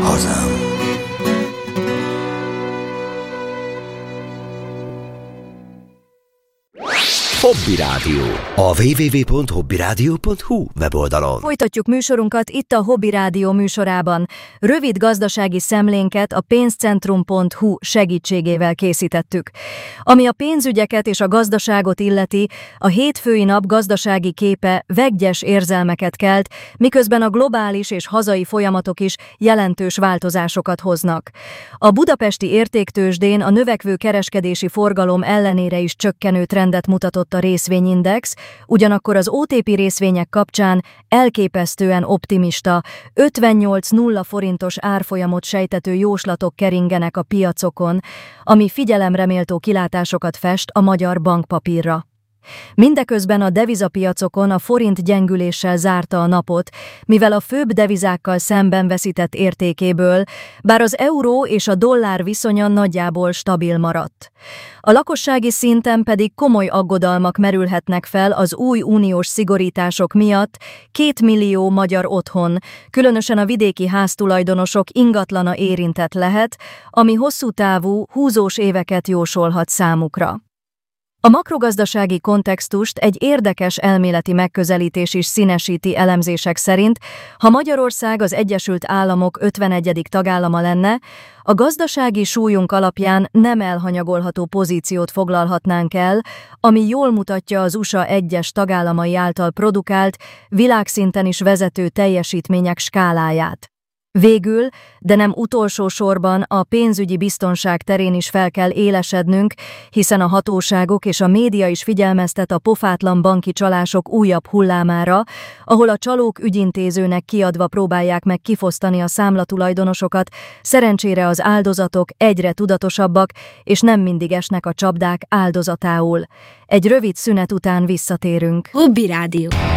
hazám. Hobby Rádió. A www.hobbyradio.hu weboldalon. Folytatjuk műsorunkat itt a Hobby Rádió műsorában. Rövid gazdasági szemlénket a pénzcentrum.hu segítségével készítettük. Ami a pénzügyeket és a gazdaságot illeti, a hétfői nap gazdasági képe vegyes érzelmeket kelt, miközben a globális és hazai folyamatok is jelentős változásokat hoznak. A budapesti értéktőzsdén a növekvő kereskedési forgalom ellenére is csökkenő trendet mutatott a részvényindex, ugyanakkor az OTP részvények kapcsán elképesztően optimista, 58,0 forintos árfolyamot sejtető jóslatok keringenek a piacokon, ami figyelemreméltó kilátásokat fest a magyar bankpapírra. Mindeközben a devizapiacokon a forint gyengüléssel zárta a napot, mivel a főbb devizákkal szemben veszített értékéből, bár az euró és a dollár viszonya nagyjából stabil maradt. A lakossági szinten pedig komoly aggodalmak merülhetnek fel az új uniós szigorítások miatt. 2 millió magyar otthon, különösen a vidéki háztulajdonosok ingatlana érintett lehet, ami hosszú távú, húzós éveket jósolhat számukra. A makrogazdasági kontextust egy érdekes elméleti megközelítés is színesíti elemzések szerint. Ha Magyarország az Egyesült Államok 51. tagállama lenne, a gazdasági súlyunk alapján nem elhanyagolható pozíciót foglalhatnánk el, ami jól mutatja az USA egyes tagállamai által produkált, világszinten is vezető teljesítmények skáláját. Végül, de nem utolsó sorban a pénzügyi biztonság terén is fel kell élesednünk, hiszen a hatóságok és a média is figyelmeztet a pofátlan banki csalások újabb hullámára, ahol a csalók ügyintézőnek kiadva próbálják meg kifosztani a számlatulajdonosokat, szerencsére az áldozatok egyre tudatosabbak, és nem mindig esnek a csapdák áldozatául. Egy rövid szünet után visszatérünk. Hobby Rádió.